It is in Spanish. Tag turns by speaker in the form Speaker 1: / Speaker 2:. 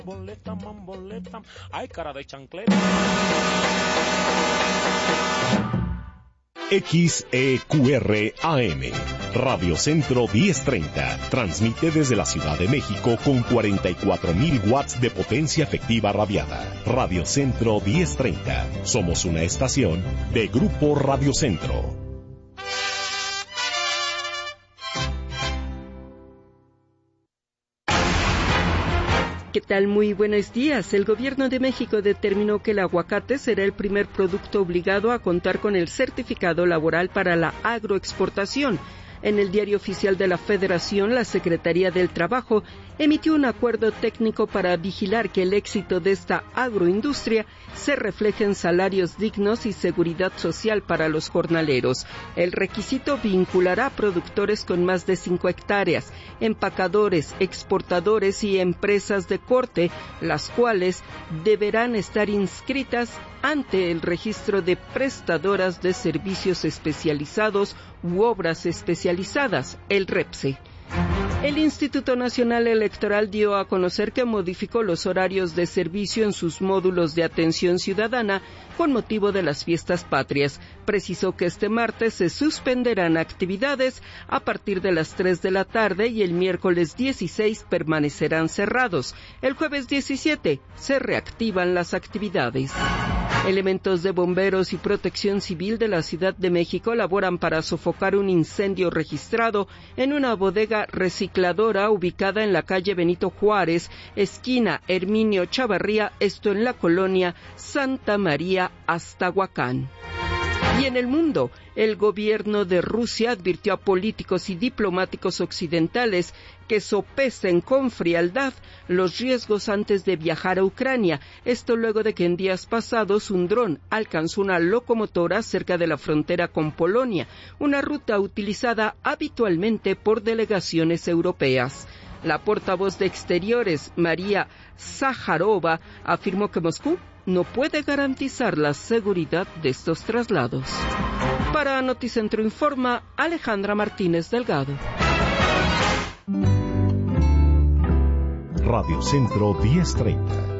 Speaker 1: Boleta, mamboleta, ay, cara de chancleta.
Speaker 2: XEQRAM, Radio Centro 1030, transmite desde la Ciudad de México con 44,000 watts de potencia efectiva radiada. Radio Centro 1030, somos una estación de Grupo Radio Centro.
Speaker 3: ¿Qué tal? Muy buenos días. El Gobierno de México determinó que el aguacate será el primer producto obligado a contar con el certificado laboral para la agroexportación. En el Diario Oficial de la Federación, la Secretaría del Trabajo emitió un acuerdo técnico para vigilar que el éxito de esta agroindustria se refleje en salarios dignos y seguridad social para los jornaleros. El requisito vinculará a productores con más de 5 hectáreas, empacadores, exportadores y empresas de corte, las cuales deberán estar inscritas ante el registro de prestadoras de servicios especializados u obras especializadas, el REPSE. El Instituto Nacional Electoral dio a conocer que modificó los horarios de servicio en sus módulos de atención ciudadana con motivo de las fiestas patrias. Precisó que este martes se suspenderán actividades a partir de las 3 de la tarde y el miércoles 16 permanecerán cerrados. El jueves 17 se reactivan las actividades. Elementos de bomberos y protección civil de la Ciudad de México laboran para sofocar un incendio registrado en una bodega recicladora ubicada en la calle Benito Juárez, esquina Herminio Chavarría, esto en la colonia Santa María, Aztahuacán. Y en el mundo, el gobierno de Rusia advirtió a políticos y diplomáticos occidentales que sopesen con frialdad los riesgos antes de viajar a Ucrania. Esto luego de que en días pasados un dron alcanzó una locomotora cerca de la frontera con Polonia, una ruta utilizada habitualmente por delegaciones europeas. La portavoz de Exteriores, María Zaharova, afirmó que Moscú no puede garantizar la seguridad de estos traslados. Para Noticentro Informa, Alejandra Martínez Delgado.
Speaker 2: Radio Centro 1030,